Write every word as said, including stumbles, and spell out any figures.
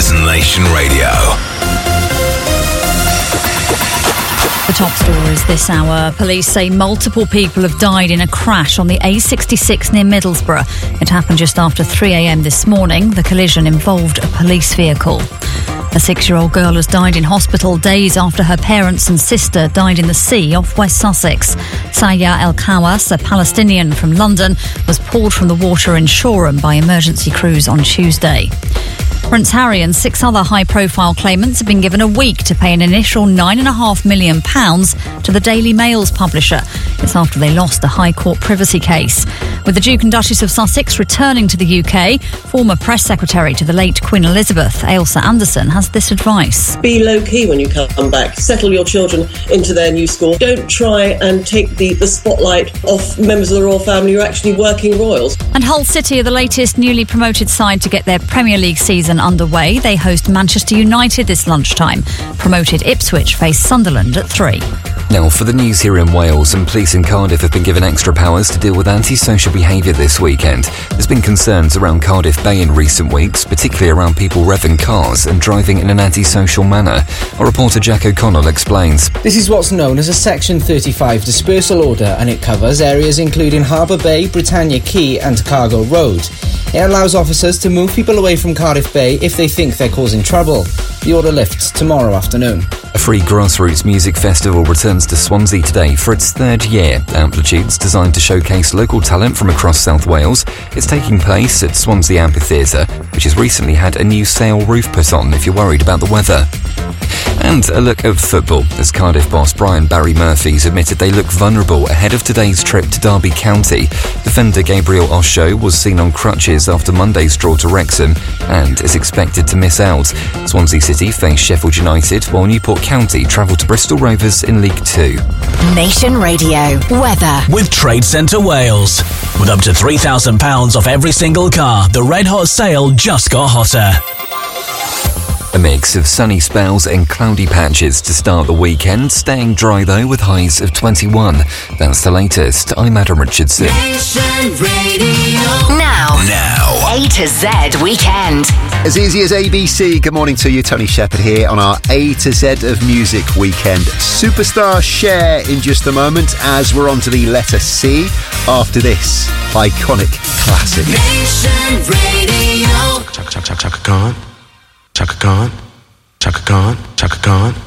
is Nation Radio. The top stories this hour. Police say multiple people have died in a crash on the A sixty-six near Middlesbrough. It happened just after three a.m. this morning. The collision involved a police vehicle. A six-year-old girl has died in hospital days after her parents and sister died in the sea off West Sussex. Saya El Kawas, a Palestinian from London, was pulled from the water in Shoreham by emergency crews on Tuesday. Prince Harry and six other high-profile claimants have been given a week to pay an initial nine point five million pounds to the Daily Mail's publisher. It's after they lost a High Court privacy case. With the Duke and Duchess of Sussex returning to the U K, former press secretary to the late Queen Elizabeth, Ailsa Anderson, has this advice. Be low-key when you come back. Settle your children into their new school. Don't try and take the, the spotlight off members of the royal family who are actually working royals. And Hull City are the latest newly promoted side to get their Premier League season underway. They host Manchester United this lunchtime. Promoted Ipswich face Sunderland at three. Now for the news here in Wales, and police in Cardiff have been given extra powers to deal with antisocial behaviour this weekend. There's been concerns around Cardiff Bay in recent weeks, particularly around people revving cars and driving in an antisocial manner. Our reporter Jack O'Connell explains. This is what's known as a Section thirty-five dispersal order, and it covers areas including Harbour Bay, Britannia Quay and Cargo Road. It allows officers to move people away from Cardiff Bay if they think they're causing trouble. The order lifts tomorrow afternoon. A free grassroots music festival returns to Swansea today for its third year. Amplitudes, designed to showcase local talent from across South Wales. It's taking place at Swansea Amphitheatre, which has recently had a new sail roof put on if you're worried about the weather. And a look at football, as Cardiff boss Brian Barry Murphy's admitted they look vulnerable ahead of today's trip to Derby County. Defender Gabriel Osho was seen on crutches after Monday's draw to Wrexham and is expected to miss out. Swansea City face Sheffield United, while Newport County travel to Bristol Rovers in League Two. Nation Radio weather with Trade Centre Wales. With up to three thousand pounds off every single car, the Red Hot sale just got hotter. A mix of sunny spells and cloudy patches to start the weekend, staying dry though with highs of twenty-one. That's the latest. I'm Adam Richardson. Nation Radio. Now, Now. A to Z weekend. As easy as A B C. Good morning to you, Tony Shepherd here on our A to Z of Music weekend. Superstar Cher in just a moment as we're on to the letter C after this iconic classic. Nation Radio. Chaka, chaka, chaka, chaka Khan. Chaka Khan, Chaka Khan, Chaka Khan.